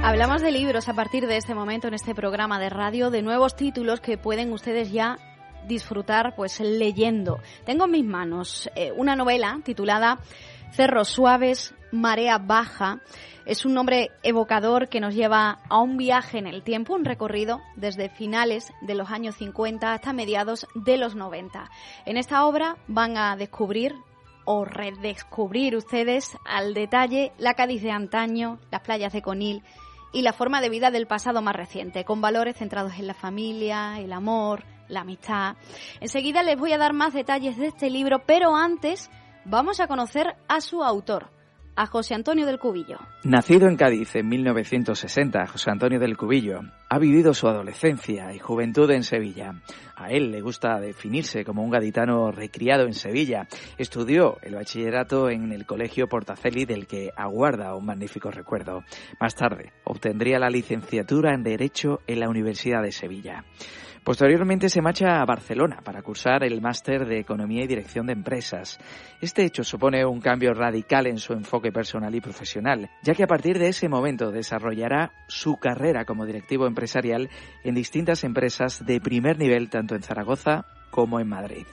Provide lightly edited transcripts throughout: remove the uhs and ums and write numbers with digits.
Hablamos de libros a partir de este momento en este programa de radio, de nuevos títulos que pueden ustedes ya disfrutar pues leyendo. Tengo en mis manos una novela titulada Cerros Suaves, Marea Baja. Es un nombre evocador que nos lleva a un viaje en el tiempo, un recorrido desde finales de los años 50 hasta mediados de los 90. En esta obra van a descubrir o redescubrir ustedes al detalle la Cádiz de antaño, las playas de Conil y la forma de vida del pasado más reciente, con valores centrados en la familia, el amor, la amistad. Enseguida les voy a dar más detalles de este libro, pero antes vamos a conocer a su autor, a José Antonio del Cubillo. Nacido en Cádiz en 1960, José Antonio del Cubillo ha vivido su adolescencia y juventud en Sevilla. A él le gusta definirse como un gaditano recriado en Sevilla. Estudió el bachillerato en el Colegio Portaceli, del que aguarda un magnífico recuerdo. Más tarde obtendría la licenciatura en Derecho en la Universidad de Sevilla. Posteriormente se marcha a Barcelona para cursar el máster de Economía y Dirección de Empresas. Este hecho supone un cambio radical en su enfoque personal y profesional, ya que a partir de ese momento desarrollará su carrera como directivo empresarial en distintas empresas de primer nivel, tanto en Zaragoza como en Madrid.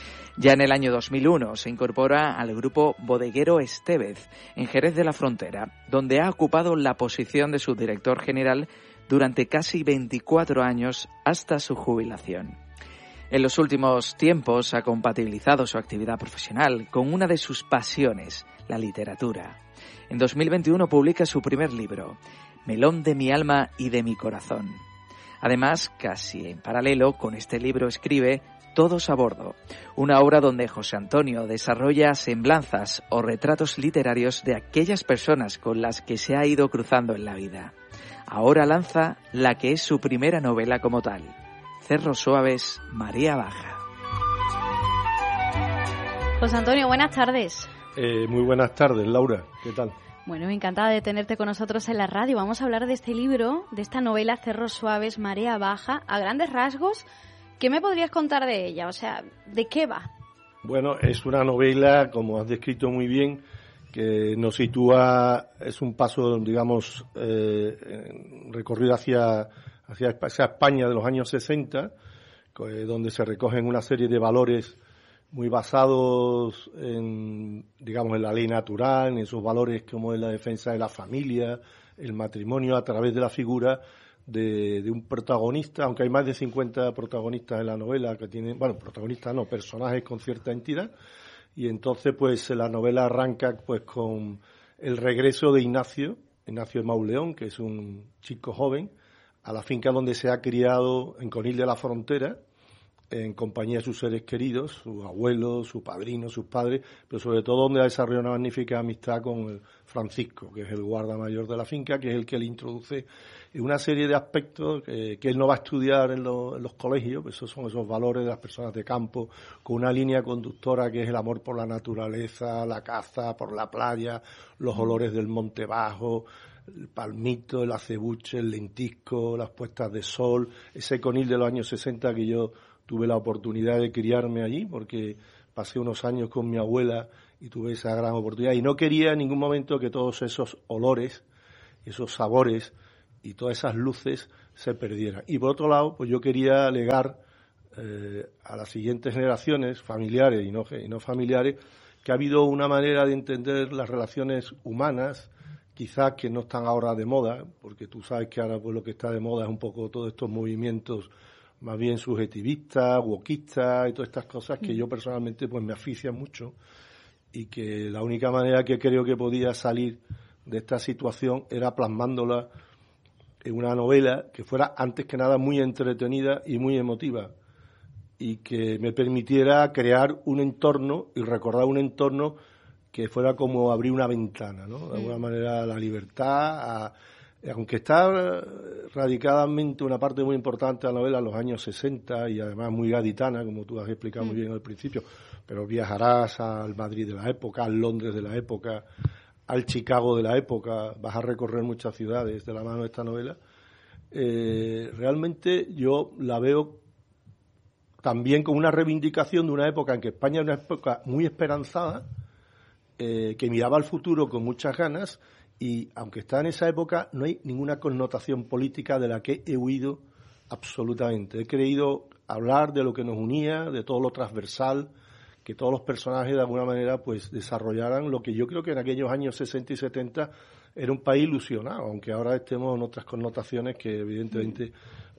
Ya en el año 2001 se incorpora al grupo bodeguero Estévez, en Jerez de la Frontera, donde ha ocupado la posición de subdirector general durante casi 24 años hasta su jubilación. En los últimos tiempos ha compatibilizado su actividad profesional con una de sus pasiones, la literatura. En 2021 publica su primer libro, Melón de mi alma y de mi corazón. Además, casi en paralelo con este libro escribe Todos a bordo, una obra donde José Antonio desarrolla semblanzas o retratos literarios de aquellas personas con las que se ha ido cruzando en la vida. Ahora lanza la que es su primera novela como tal, Cerros Suaves, Marea Baja. José Antonio, buenas tardes. Muy buenas tardes, Laura. ¿Qué tal? Bueno, encantada de tenerte con nosotros en la radio. Vamos a hablar de este libro, de esta novela Cerros Suaves, Marea Baja. A grandes rasgos, ¿qué me podrías contar de ella? O sea, ¿de qué va? Bueno, es una novela, como has descrito muy bien, que nos sitúa, es un paso, digamos, recorrido hacia España de los años 60, donde se recogen una serie de valores muy basados en, digamos, en la ley natural, en esos valores como es la defensa de la familia, el matrimonio, a través de la figura de un protagonista, aunque hay más de 50 protagonistas en la novela que tienen, bueno, protagonistas no, personajes con cierta entidad. Y entonces, pues, la novela arranca, pues, con el regreso de Ignacio Mauleón, que es un chico joven, a la finca donde se ha criado en Conil de la Frontera, en compañía de sus seres queridos, sus abuelos, sus padrinos, sus padres, pero sobre todo donde ha desarrollado una magnífica amistad con Francisco, que es el guarda mayor de la finca, que es el que le introduce en una serie de aspectos que él no va a estudiar en los colegios. Esos son esos valores de las personas de campo, con una línea conductora que es el amor por la naturaleza, la caza por la playa, los olores del monte bajo, el palmito, el acebuche, el lentisco, las puestas de sol, ese Conil de los años 60 que yo tuve la oportunidad de criarme allí, porque pasé unos años con mi abuela y tuve esa gran oportunidad. Y no quería en ningún momento que todos esos olores, esos sabores y todas esas luces se perdieran. Y por otro lado, pues yo quería legar a las siguientes generaciones, familiares y no familiares, que ha habido una manera de entender las relaciones humanas, quizás que no están ahora de moda, porque tú sabes que ahora pues lo que está de moda es un poco todos estos movimientos más bien subjetivistas, wokistas y todas estas cosas que yo personalmente pues me asfixian mucho, y que la única manera que creo que podía salir de esta situación era plasmándola en una novela que fuera antes que nada muy entretenida y muy emotiva, y que me permitiera crear un entorno y recordar un entorno que fuera como abrir una ventana, ¿no? De alguna manera la libertad, aunque está radicadamente una parte muy importante de la novela en los años 60 y además muy gaditana, como tú has explicado muy bien al principio, pero viajarás al Madrid de la época, al Londres de la época, al Chicago de la época, vas a recorrer muchas ciudades de la mano de esta novela. Realmente yo la veo también como una reivindicación de una época en que España era una época muy esperanzada, que miraba al futuro con muchas ganas y aunque está en esa época, no hay ninguna connotación política de la que he huido absolutamente. He querido hablar de lo que nos unía, de todo lo transversal, que todos los personajes de alguna manera pues desarrollaran lo que yo creo que en aquellos años 60 y 70 era un país ilusionado, aunque ahora estemos en otras connotaciones que evidentemente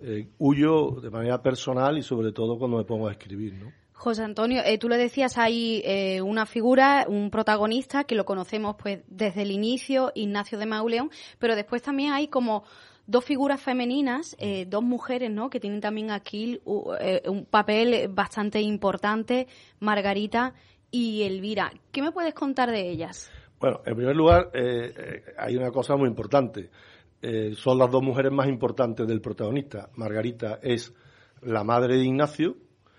huyo de manera personal y sobre todo cuando me pongo a escribir, ¿no? José Antonio, tú le decías, hay una figura, un protagonista que lo conocemos pues desde el inicio, Ignacio de Mauleón, pero después también hay como dos figuras femeninas, dos mujeres, ¿no?, que tienen también aquí un papel bastante importante, Margarita y Elvira. ¿Qué me puedes contar de ellas? Bueno, en primer lugar, hay una cosa muy importante. Son las dos mujeres más importantes del protagonista. Margarita es la madre de Ignacio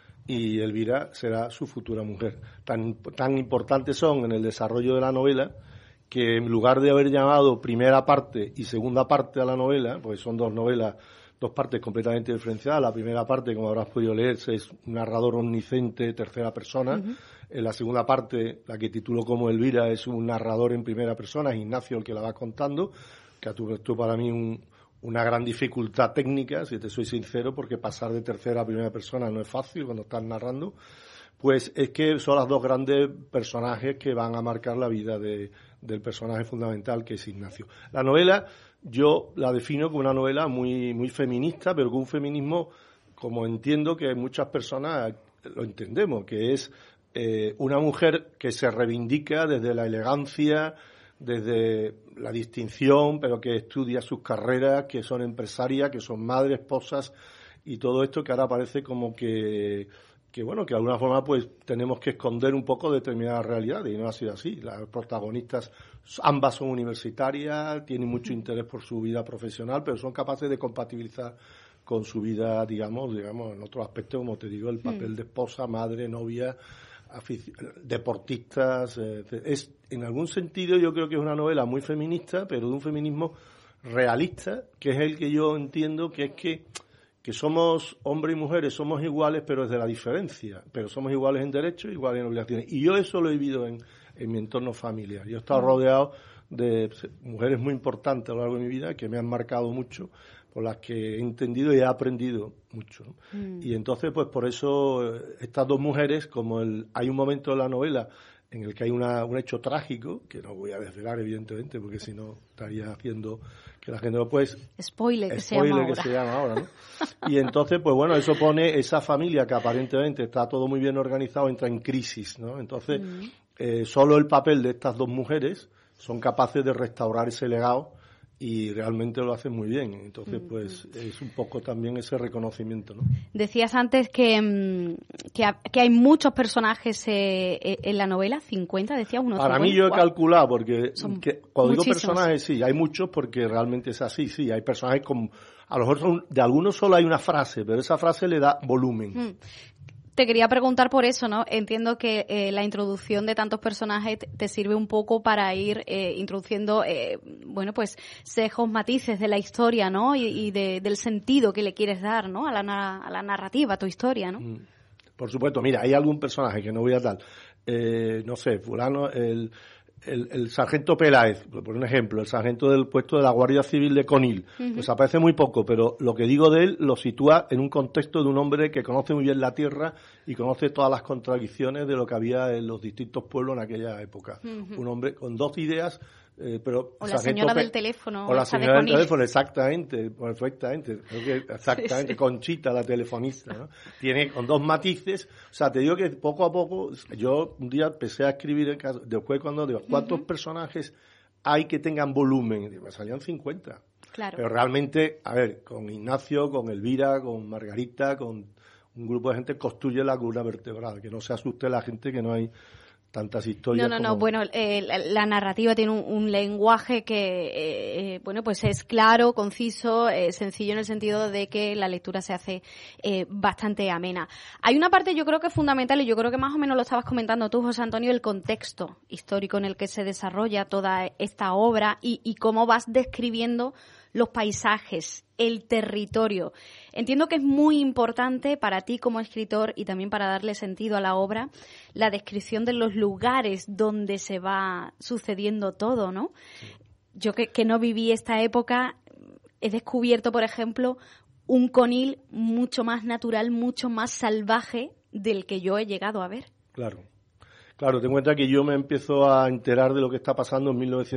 y Elvira será su futura mujer. Tan importantes son en el desarrollo de la novela que en lugar de haber llamado primera parte y segunda parte a la novela, pues son dos novelas, dos partes completamente diferenciadas. La primera parte, como habrás podido leer, es un narrador omnisciente, tercera persona. Uh-huh. En la segunda parte, la que titulo como Elvira, es un narrador en primera persona, es Ignacio el que la va contando, que ha tuvo para mí una gran dificultad técnica, si te soy sincero, porque pasar de tercera a primera persona no es fácil cuando estás narrando. Pues es que son los dos grandes personajes que van a marcar la vida del personaje fundamental, que es Ignacio. La novela yo la defino como una novela muy, muy feminista, pero con un feminismo como entiendo que muchas personas lo entendemos, que es una mujer que se reivindica desde la elegancia, desde la distinción, pero que estudia sus carreras, que son empresarias, que son madres, esposas y todo esto que ahora parece como que bueno, que de alguna forma pues tenemos que esconder un poco determinadas realidades y no ha sido así. Las protagonistas ambas son universitarias, tienen mucho interés por su vida profesional, pero son capaces de compatibilizar con su vida, digamos en otros aspectos, como te digo, el papel de esposa, madre, novia, deportistas. Es, en algún sentido yo creo que es una novela muy feminista, pero de un feminismo realista, que es el que yo entiendo que es que somos hombres y mujeres, somos iguales, pero es de la diferencia, pero somos iguales en derechos, iguales en obligaciones. Y yo eso lo he vivido en mi entorno familiar. Yo he estado rodeado de mujeres muy importantes a lo largo de mi vida que me han marcado mucho, por las que he entendido y he aprendido mucho, ¿no? Y entonces, pues por eso, estas dos mujeres, hay un momento de la novela en el que hay un hecho trágico, que no voy a desvelar, evidentemente, porque si no estaría haciendo que la gente no puede... Spoiler que se llama ahora, ¿no? Y entonces, pues bueno, eso pone esa familia que aparentemente está todo muy bien organizado, entra en crisis, ¿no? Entonces, solo el papel de estas dos mujeres son capaces de restaurar ese legado y realmente lo hacen muy bien. Entonces, pues es un poco también ese reconocimiento, ¿no? Decías antes que hay muchos personajes en la novela, 50, decías uno. Para 50, mí yo he calculado, porque cuando digo muchísimos. Personajes, sí, hay muchos porque realmente es así, sí, hay personajes como, a lo mejor de algunos solo hay una frase, pero esa frase le da volumen. Te quería preguntar por eso, ¿no? Entiendo que la introducción de tantos personajes te sirve un poco para ir introduciendo, bueno, pues sesgos, matices de la historia, ¿no? Y del sentido que le quieres dar, ¿no? A la narrativa, a tu historia, ¿no? Por supuesto, mira, hay algún personaje que no voy a dar, no sé, fulano, el sargento Peláez, por un ejemplo, el sargento del puesto de la Guardia Civil de Conil, pues aparece muy poco, pero lo que digo de él lo sitúa en un contexto de un hombre que conoce muy bien la tierra y conoce todas las contradicciones de lo que había en los distintos pueblos en aquella época. Un hombre con dos ideas, pero... O la señora del teléfono. O la señora del teléfono, exactamente, perfectamente. Creo que exactamente, sí. Conchita, la telefonista, ¿no? Tiene con dos matices. O sea, te digo que poco a poco, yo un día empecé a escribir, después cuando digo, ¿cuántos personajes hay que tengan volumen? Y me salían 50. Claro. Pero realmente, a ver, con Ignacio, con Elvira, con Margarita, con un grupo de gente construye la columna vertebral. Que no se asuste la gente que no hay tantas historias. No. Bueno, la narrativa tiene un lenguaje que, bueno, pues es claro, conciso, sencillo en el sentido de que la lectura se hace bastante amena. Hay una parte yo creo que es fundamental y yo creo que más o menos lo estabas comentando tú, José Antonio, el contexto histórico en el que se desarrolla toda esta obra y cómo vas describiendo los paisajes, el territorio. Entiendo que es muy importante para ti como escritor y también para darle sentido a la obra la descripción de los lugares donde se va sucediendo todo, ¿no? yo que no viví esta época, he descubierto, por ejemplo, un Conil mucho más natural, mucho más salvaje del que yo he llegado a ver. Claro, ten en cuenta que yo me empiezo a enterar de lo que está pasando en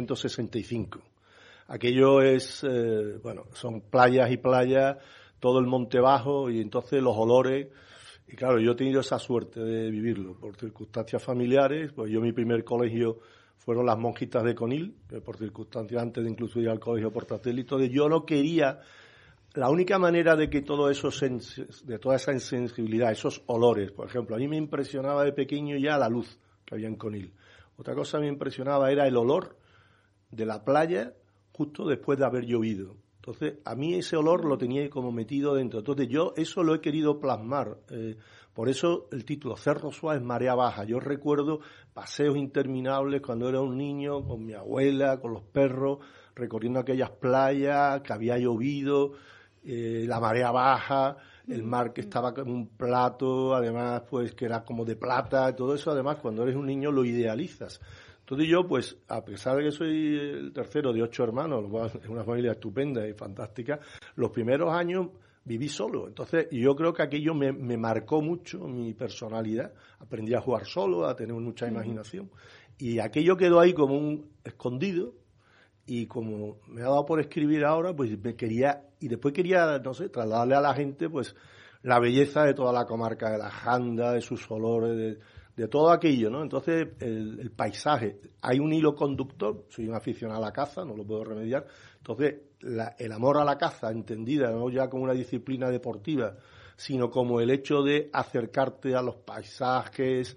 1965. Aquello es, son playas y playas, todo el monte bajo, y entonces los olores. Y claro, yo he tenido esa suerte de vivirlo por circunstancias familiares. Pues yo, mi primer colegio fueron las monjitas de Conil, que por circunstancias antes de incluso ir al colegio por satélite. Entonces yo no quería. La única manera de que todo eso, de toda esa insensibilidad, esos olores, por ejemplo, a mí me impresionaba de pequeño ya la luz que había en Conil. Otra cosa que me impresionaba era el olor de la playa justo después de haber llovido. Entonces, a mí ese olor lo tenía como metido dentro. Entonces, yo eso lo he querido plasmar. Por eso el título, Cerro Suárez, Marea Baja. Yo recuerdo paseos interminables cuando era un niño, con mi abuela, con los perros, recorriendo aquellas playas, que había llovido, la marea baja, el mar que estaba como un plato, además, pues, que era como de plata. Todo eso, además, cuando eres un niño lo idealizas. Entonces yo, pues, a pesar de que soy el tercero de 8 hermanos, lo cual es una familia estupenda y fantástica, los primeros años viví solo. Entonces yo creo que aquello me marcó mucho mi personalidad. Aprendí a jugar solo, a tener mucha imaginación. Y aquello quedó ahí como un escondido. Y como me ha dado por escribir ahora, pues después quería, no sé, trasladarle a la gente, pues, la belleza de toda la comarca de la Janda, de sus olores, de todo aquello, ¿no? Entonces, el paisaje, hay un hilo conductor, soy un aficionado a la caza, no lo puedo remediar. Entonces, el amor a la caza, entendida no ya como una disciplina deportiva, sino como el hecho de acercarte a los paisajes,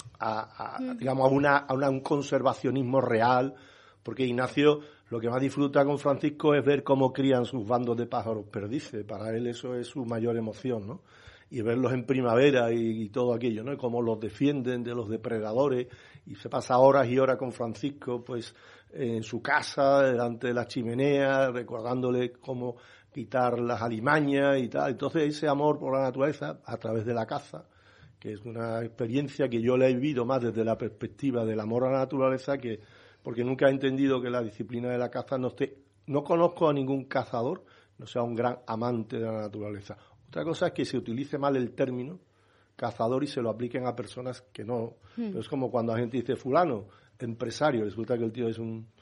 digamos, a un conservacionismo real, porque Ignacio lo que más disfruta con Francisco es ver cómo crían sus bandos de pájaros perdices. Para él eso es su mayor emoción, ¿no? Y verlos en primavera y todo aquello, ¿no? Y cómo los defienden de los depredadores. Y se pasa horas y horas con Francisco, pues, en su casa, delante de la chimenea, recordándole cómo quitar las alimañas y tal. Entonces, ese amor por la naturaleza, a través de la caza, que es una experiencia que yo la he vivido más desde la perspectiva del amor a la naturaleza, porque nunca he entendido que la disciplina de la caza no conozco a ningún cazador, no sea un gran amante de la naturaleza. Otra cosa es que se utilice mal el término cazador y se lo apliquen a personas que no. Pero es como cuando la gente dice fulano, empresario, resulta que el tío es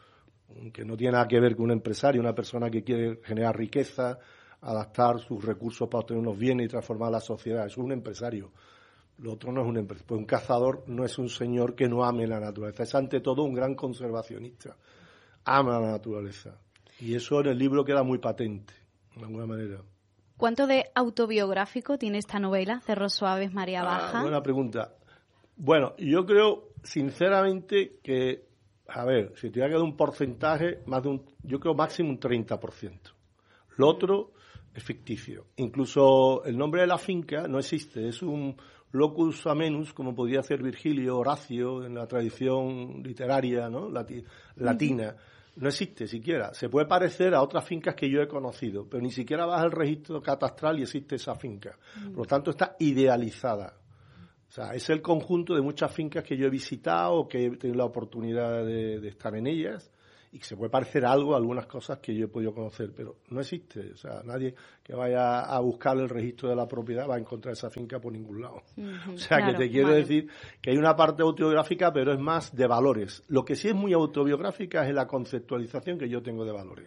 que no tiene nada que ver con un empresario, una persona que quiere generar riqueza, adaptar sus recursos para obtener unos bienes y transformar la sociedad. Eso es un empresario. Lo otro no es un empresario. Pues un cazador no es un señor que no ame la naturaleza. Es ante todo un gran conservacionista. Ama la naturaleza. Y eso en el libro queda muy patente, de alguna manera. ¿Cuánto de autobiográfico tiene esta novela, Cerros Suaves, Marea Baja? Buena pregunta. Bueno, yo creo, sinceramente, que, a ver, si tuviera que dar un porcentaje, yo creo máximo un 30%. Lo otro es ficticio. Incluso el nombre de la finca no existe, es un locus amenus, como podía hacer Virgilio, Horacio, en la tradición literaria, ¿no? Latina. No existe siquiera. Se puede parecer a otras fincas que yo he conocido, pero ni siquiera vas al registro catastral y existe esa finca. Por lo tanto, está idealizada. O sea, es el conjunto de muchas fincas que yo he visitado o que he tenido la oportunidad de estar en ellas y que se puede parecer algo a algunas cosas que yo he podido conocer, pero no existe. O sea, nadie que vaya a buscar el registro de la propiedad va a encontrar esa finca por ningún lado. O sea, claro, que te quiero decir que hay una parte autobiográfica, pero es más de valores. Lo que sí es muy autobiográfica es la conceptualización que yo tengo de valores.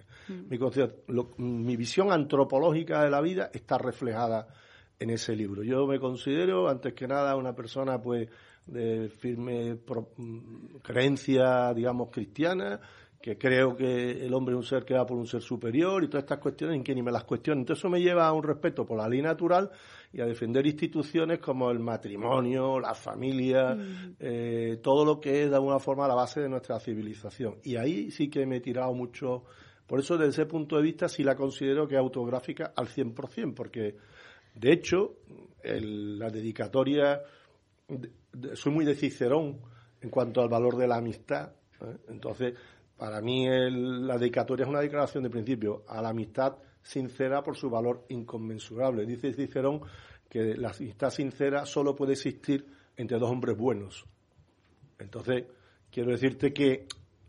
Mi visión antropológica de la vida está reflejada en ese libro. Yo me considero, antes que nada, una persona pues de firme creencia, digamos, cristiana, que creo que el hombre es un ser que va por un ser superior y todas estas cuestiones en que ni me las cuestiono. Entonces eso me lleva a un respeto por la ley natural y a defender instituciones como el matrimonio, la familia, todo lo que es de alguna forma la base de nuestra civilización. Y ahí sí que me he tirado mucho. Por eso, desde ese punto de vista, sí la considero que es autográfica al 100%, porque, de hecho, la dedicatoria, soy muy de Cicerón en cuanto al valor de la amistad, ¿eh? Entonces, para mí la dedicatoria es una declaración de principio a la amistad sincera por su valor inconmensurable. Dice Cicerón que la amistad sincera solo puede existir entre dos hombres buenos. Entonces, quiero decirte que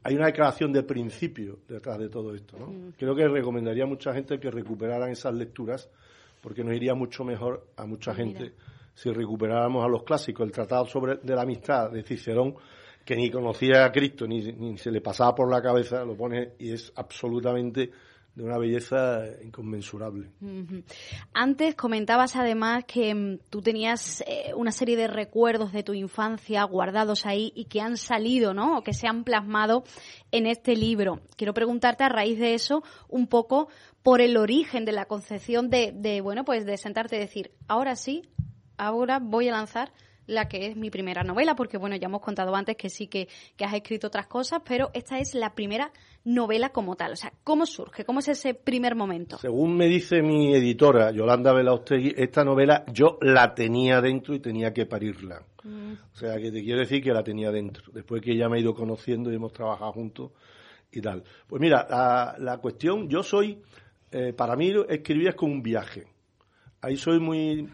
hay una declaración de principio detrás de todo esto, ¿no? Creo que recomendaría a mucha gente que recuperaran esas lecturas, porque nos iría mucho mejor a mucha gente si recuperáramos a los clásicos. El Tratado de la Amistad de Cicerón, que ni conocía a Cristo, ni se le pasaba por la cabeza, lo pone y es absolutamente de una belleza inconmensurable. Antes comentabas además que tú tenías una serie de recuerdos de tu infancia guardados ahí y que han salido, ¿no? O que se han plasmado en este libro. Quiero preguntarte a raíz de eso un poco por el origen de la concepción de bueno, pues de sentarte y decir, ahora voy a lanzar la que es mi primera novela, porque bueno, ya hemos contado antes que sí que has escrito otras cosas, pero esta es la primera novela como tal. O sea, ¿cómo surge? ¿Cómo es ese primer momento? Según me dice mi editora, Yolanda Belaustegui, esta novela yo la tenía dentro y tenía que parirla. O sea, que te quiero decir que la tenía dentro, después que ella me ha ido conociendo y hemos trabajado juntos y tal. Pues mira, la cuestión, yo soy, para mí escribir es como un viaje. Ahí soy muy,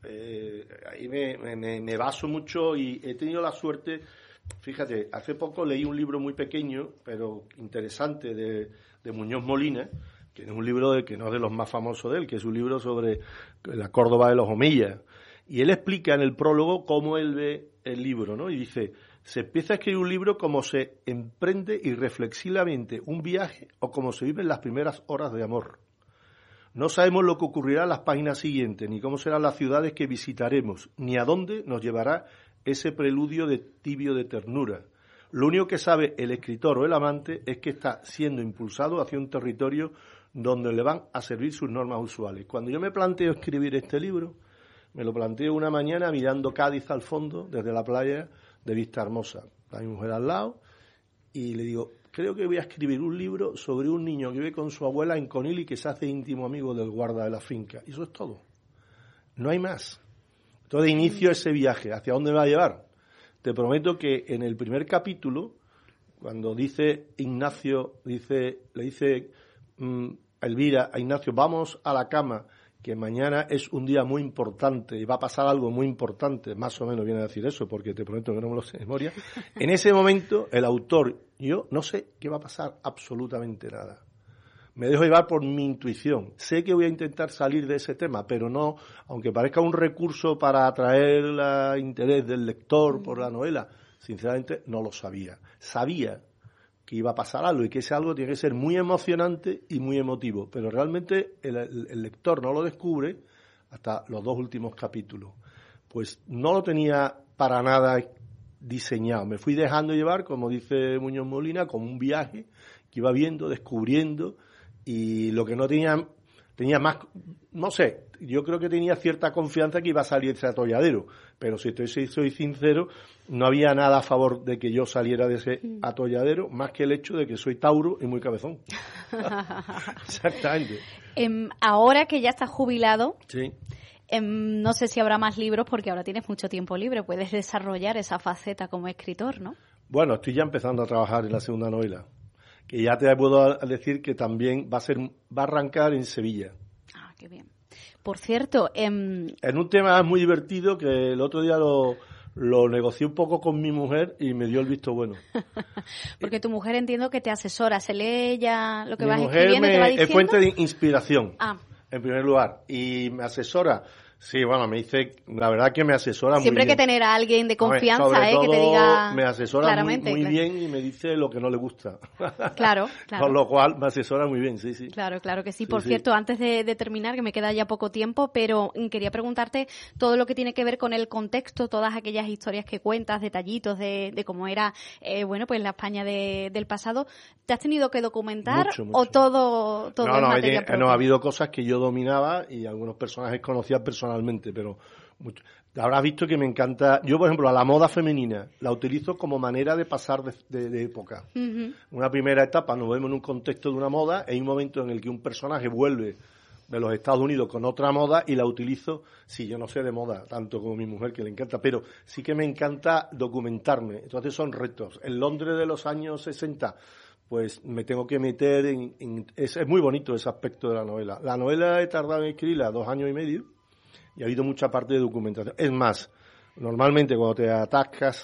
ahí me baso mucho y he tenido la suerte, fíjate, hace poco leí un libro muy pequeño, pero interesante, de Muñoz Molina, que es un libro que no es de los más famosos de él, que es un libro sobre la Córdoba de los Omeyas. Y él explica en el prólogo cómo él ve el libro, ¿no? Y dice, se empieza a escribir un libro como se emprende irreflexivamente un viaje o como se viven las primeras horas de amor. No sabemos lo que ocurrirá en las páginas siguientes, ni cómo serán las ciudades que visitaremos, ni a dónde nos llevará ese preludio de tibio de ternura. Lo único que sabe el escritor o el amante es que está siendo impulsado hacia un territorio donde le van a servir sus normas usuales. Cuando yo me planteo escribir este libro, me lo planteo una mañana mirando Cádiz al fondo, desde la playa de Vista Hermosa. Está mi mujer al lado y le digo, creo que voy a escribir un libro sobre un niño que vive con su abuela en Conil y que se hace íntimo amigo del guarda de la finca. Y eso es todo. No hay más. Entonces inicio ese viaje. ¿Hacia dónde me va a llevar? Te prometo que en el primer capítulo, cuando dice Ignacio, le dice Elvira a Ignacio, vamos a la cama, que mañana es un día muy importante y va a pasar algo muy importante, más o menos viene a decir eso, porque te prometo que no me lo sé de memoria. En ese momento, el autor, yo no sé qué va a pasar absolutamente nada. Me dejo llevar por mi intuición. Sé que voy a intentar salir de ese tema, pero no, aunque parezca un recurso para atraer el interés del lector por la novela, sinceramente no lo sabía. Sabía que iba a pasar algo y que ese algo tiene que ser muy emocionante y muy emotivo, pero realmente el lector no lo descubre hasta los 2 últimos capítulos. Pues no lo tenía para nada diseñado, me fui dejando llevar, como dice Muñoz Molina, como un viaje que iba viendo, descubriendo, y lo que no tenía más, no sé, yo creo que tenía cierta confianza que iba a salir ese atolladero, pero si soy sincero, no había nada a favor de que yo saliera de ese atolladero, más que el hecho de que soy Tauro y muy cabezón. Exactamente. Ahora que ya estás jubilado, sí. No sé si habrá más libros porque ahora tienes mucho tiempo libre, puedes desarrollar esa faceta como escritor, ¿no? Bueno, estoy ya empezando a trabajar en la segunda novela, que ya te puedo decir que también va a arrancar en Sevilla. Ah, qué bien. Por cierto, en un tema muy divertido que el otro día lo negocié un poco con mi mujer y me dio el visto bueno. Porque tu mujer entiendo que te asesora, se lee ya lo que vas escribiendo, te va diciendo. Es fuente de inspiración, en primer lugar, y me asesora. Sí, bueno, me dice, la verdad que me asesora siempre muy bien. Siempre hay que tener a alguien de confianza, sobre todo, que te diga me asesora claramente, muy bien y me dice lo que no le gusta. Claro. Con lo cual me asesora muy bien, sí. Claro que sí. Por cierto, antes de terminar, que me queda ya poco tiempo, pero quería preguntarte todo lo que tiene que ver con el contexto, todas aquellas historias que cuentas, detallitos de cómo era, pues la España del pasado. ¿Te has tenido que documentar mucho. o todo es materia propia? No, ha habido cosas que yo dominaba y algunos personajes conocía personalmente, pero mucho. Habrás visto que me encanta. Yo, por ejemplo, a la moda femenina la utilizo como manera de pasar de época. Uh-huh. Una primera etapa nos vemos en un contexto de una moda, hay un momento en el que un personaje vuelve de los Estados Unidos con otra moda y la utilizo. Sí, yo no sé de moda tanto como mi mujer, que le encanta, pero sí que me encanta documentarme. Entonces son retos. En Londres de los años 60, pues me tengo que meter es muy bonito ese aspecto de la novela. La novela he tardado en escribirla 2 años y medio y ha habido mucha parte de documentación. Es más, normalmente cuando te atascas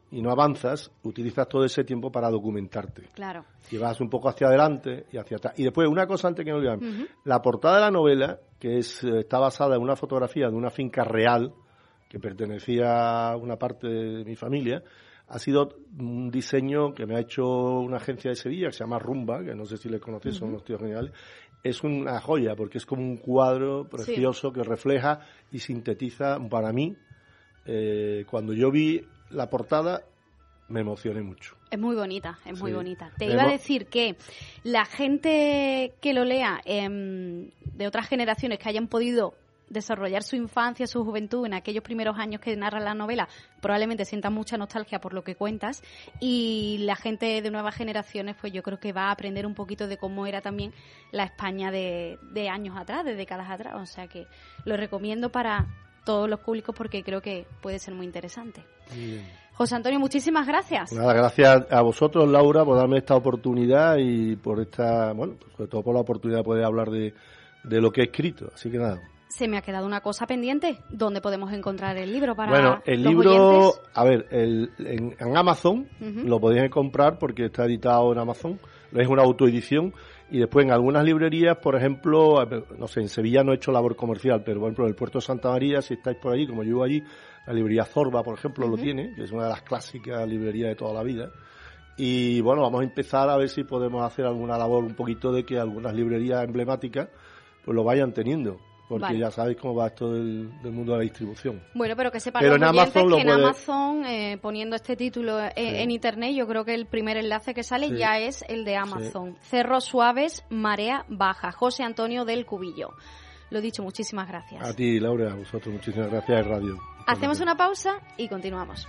y no avanzas, utilizas todo ese tiempo para documentarte. Claro. Y vas un poco hacia adelante y hacia atrás. Y después, una cosa antes que me olvidemos. La portada de la novela, que está basada en una fotografía de una finca real, que pertenecía a una parte de mi familia, ha sido un diseño que me ha hecho una agencia de Sevilla, que se llama Rumba, que no sé si les conocéis, son unos tíos geniales. Es una joya, porque es como un cuadro precioso que refleja y sintetiza, para mí, cuando yo vi la portada, me emocioné mucho. Es muy bonita, es muy bonita. Te iba a decir que la gente que lo lea de otras generaciones que hayan podido desarrollar su infancia, su juventud en aquellos primeros años que narra la novela, probablemente sientan mucha nostalgia por lo que cuentas, y la gente de nuevas generaciones, pues yo creo que va a aprender un poquito de cómo era también la España de años atrás, de décadas atrás. O sea que lo recomiendo para todos los públicos porque creo que puede ser muy interesante. Bien. José Antonio, muchísimas gracias. Nada, gracias a vosotros, Laura, por darme esta oportunidad y por esta, bueno, sobre todo por la oportunidad de poder hablar de lo que he escrito. Así que nada. Se me ha quedado una cosa pendiente. ¿Dónde podemos encontrar el libro para Bueno, el los libro, oyentes? a ver, en Amazon lo podéis comprar porque está editado en Amazon. Es una autoedición. Y después en algunas librerías, por ejemplo, no sé, en Sevilla no he hecho labor comercial, pero por ejemplo en el Puerto de Santa María, si estáis por allí, como yo vivo allí, la librería Zorba, por ejemplo, lo tiene, que es una de las clásicas librerías de toda la vida. Y bueno, vamos a empezar a ver si podemos hacer alguna labor un poquito de que algunas librerías emblemáticas pues lo vayan teniendo. Porque ya sabéis cómo va esto del mundo de la distribución. Bueno, pero que sepan pero los oyentes que en puede... Amazon, poniendo este título en Internet, yo creo que el primer enlace que sale ya es el de Amazon. Cerros Suaves, Marea Baja. José Antonio del Cubillo. Lo dicho, muchísimas gracias. A ti, Laura, a vosotros, muchísimas gracias, Radio. Hacemos una pausa y continuamos.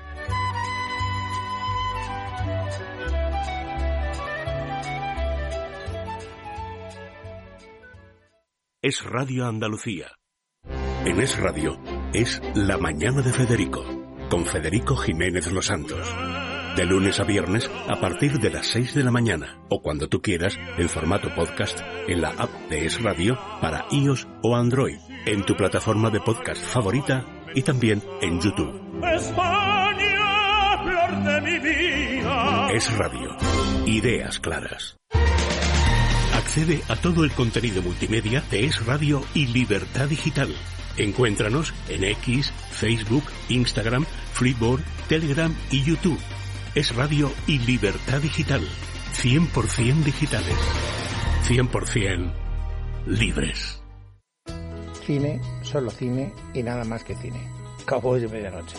Es Radio Andalucía. En Es Radio es La Mañana de Federico, con Federico Jiménez Los Santos. De lunes a viernes a partir de las 6 de la mañana o cuando tú quieras en formato podcast en la app de Es Radio para iOS o Android, en tu plataforma de podcast favorita y también en YouTube. España, flor de mi vida. Es Radio. Ideas claras. Accede a todo el contenido multimedia de Es Radio y Libertad Digital. Encuéntranos en X, Facebook, Instagram, Flipboard, Telegram y YouTube. Es Radio y Libertad Digital. 100% digitales. 100% libres. Cine, solo cine y nada más que cine. Cowboys de medianoche.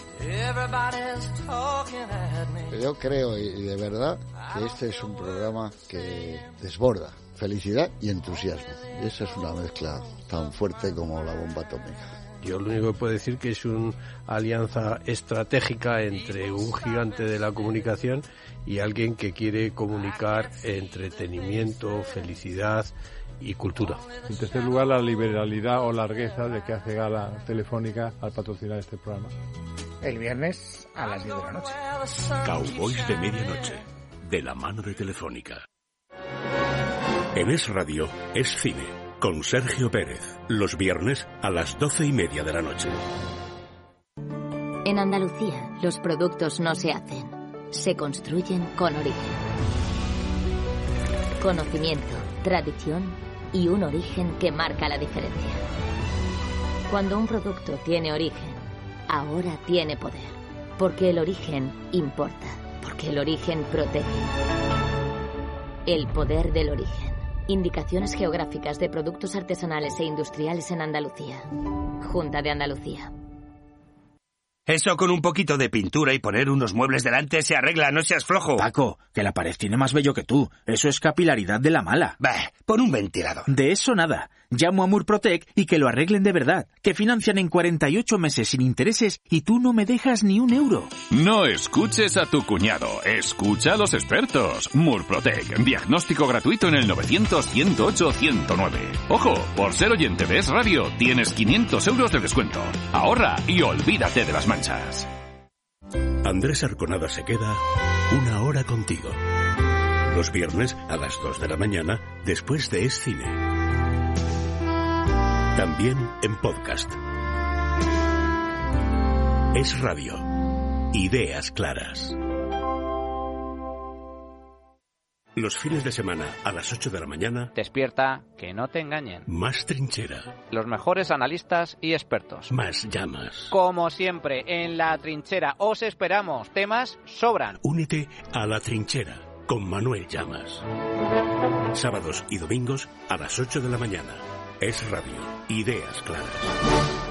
Yo creo y de verdad que este es un programa que desborda felicidad y entusiasmo. Y esa es una mezcla tan fuerte como la bomba atómica. Yo lo único que puedo decir que es una alianza estratégica entre un gigante de la comunicación y alguien que quiere comunicar entretenimiento, felicidad y cultura. En tercer lugar, la liberalidad o largueza de que hace gala Telefónica al patrocinar este programa. El viernes a las 10 de la noche. Cowboys de medianoche, de la mano de Telefónica. En Es Radio es cine, con Sergio Pérez, los viernes a las 12:30 de la noche. En Andalucía, los productos no se hacen, se construyen con origen. Conocimiento, tradición y un origen que marca la diferencia. Cuando un producto tiene origen, ahora tiene poder. Porque el origen importa, porque el origen protege. El poder del origen. Indicaciones geográficas de productos artesanales e industriales en Andalucía. Junta de Andalucía. Eso con un poquito de pintura y poner unos muebles delante se arregla, no seas flojo. Paco, que la pared tiene más vello que tú. Eso es capilaridad de la mala. Bah, pon un ventilador. De eso nada. Llamo a Murprotec y que lo arreglen de verdad. Que financian en 48 meses sin intereses y tú no me dejas ni un euro. No escuches a tu cuñado. Escucha a los expertos. Murprotec. Diagnóstico gratuito en el 900-108-109. Ojo, por ser oyente de Es Radio, tienes 500 euros de descuento. Ahorra y olvídate de las manchas. Andrés Arconada se queda una hora contigo. Los viernes a las 2 de la mañana, después de Es Cine. También en podcast. Es Radio. Ideas claras. Los fines de semana, a las 8 de la mañana... Despierta, que no te engañen. Más trinchera. Los mejores analistas y expertos. Más llamas. Como siempre, en La Trinchera os esperamos. Temas sobran. Únete a La Trinchera con Manuel Llamas. Sábados y domingos a las 8 de la mañana. Es Radio. Ideas claras.